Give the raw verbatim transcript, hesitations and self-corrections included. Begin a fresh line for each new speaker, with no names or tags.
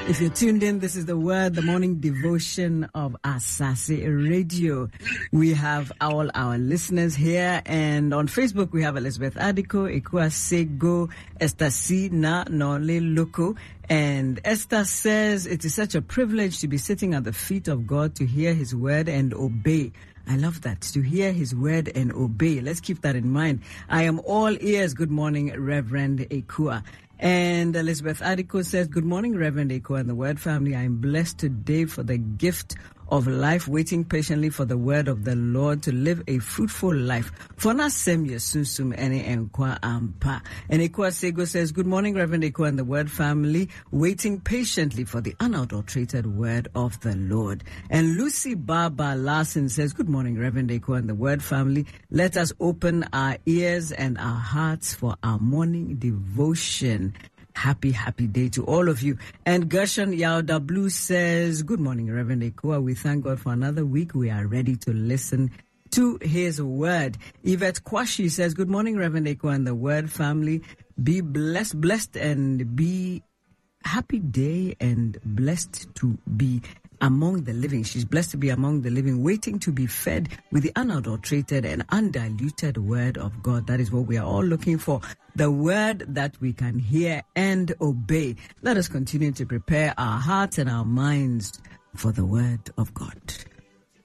If you're tuned in, this is the word, the morning devotion of Asase Radio. We have all our listeners here, and on Facebook we have Elizabeth Adiko, Ekua Sego, Esther C. Na Nole Loko. And Esther says, it is such a privilege to be sitting at the feet of God to hear his word and obey. I love that, to hear his word and obey. Let's keep that in mind. I am all ears. Good morning, Reverend Ekua. And Elizabeth Adiko says, good morning, Reverend Ekua and the Word family. I am blessed today for the gift of life, waiting patiently for the word of the Lord to live a fruitful life. For na sem yesusum ene enkwa ampa. And Ekua Sego says, good morning, Reverend Ekua and the Word family, waiting patiently for the unadulterated word of the Lord. And Lucy Baba Larson says, good morning, Reverend Ekua and the Word family. Let us open our ears and our hearts for our morning devotion. Happy, happy day to all of you. And Gershon Yauda Blue says, good morning, Reverend Ekua. We thank God for another week. We are ready to listen to his word. Yvette Kwashi says, good morning, Reverend Ekua and the Word family. Be blessed, blessed, and be happy day and blessed to be among the living. She's blessed to be among the living, waiting to be fed with the unadulterated and undiluted word of God. That is what we are all looking for. The word that we can hear and obey. Let us continue to prepare our hearts and our minds for the word of God.